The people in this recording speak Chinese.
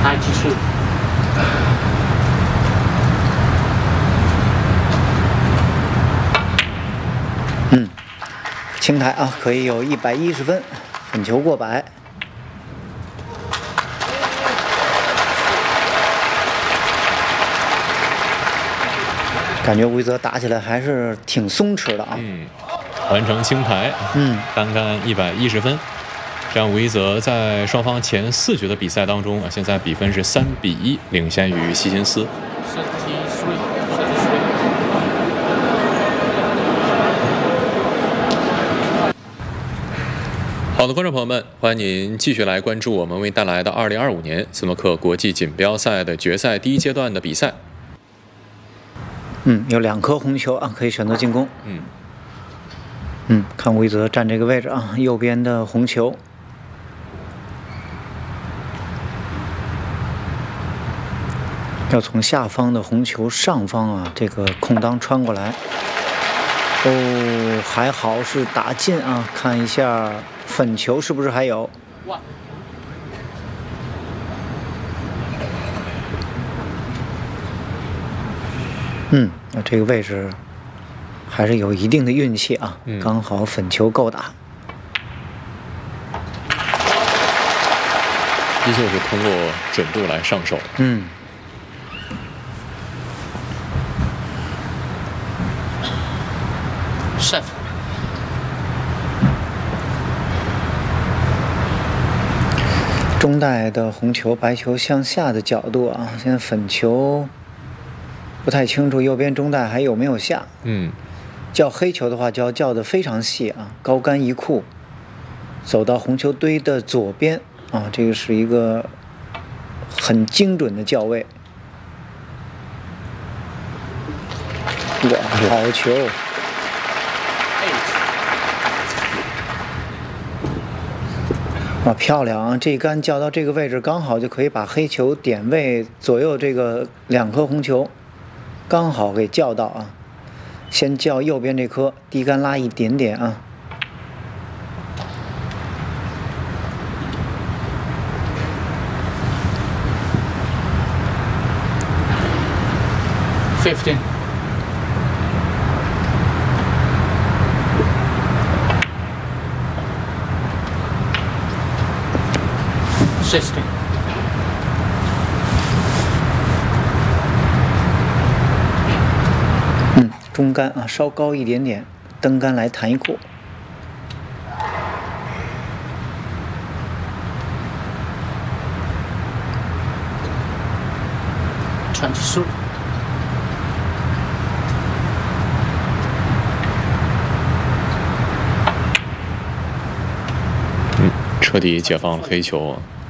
92。 青台啊，可以有110分，粉球过百。感觉吴一泽打起来还是挺松弛的啊。 完成青台，单杆110分。这样吴一泽在双方前4局的比赛当中啊，现在比分是3比1，领先于希金斯。好的，观众朋友们，欢迎您继续来关注我们为带来的2025年斯诺克国际锦标赛的决赛第1阶段的比赛。 有2颗红球啊，可以选择进攻。看吴一泽站这个位置啊，右边的红球。要从下方的红球上方啊，这个空当穿过来。还好是打进啊，看一下粉球是不是还有。这个位置还是有一定的运气啊，刚好粉球够打。 依旧是通过准度来上手。 7。 中带的红球，白球向下的角度啊，现在粉球不太清楚右边中带还有没有下。叫黑球的话就要叫得非常细啊，高杆一库，走到红球堆的左边啊，这个是一个很精准的叫位。哇，好球！哇，漂亮啊！这杆叫到这个位置，刚好就可以把黑球点位左右这个2颗红球，刚好给叫到啊。先叫右边这颗，低杆拉一点点啊。 15。16。 中杆啊，稍高一点点，登杆来弹一库。 22。 彻底解放了黑球。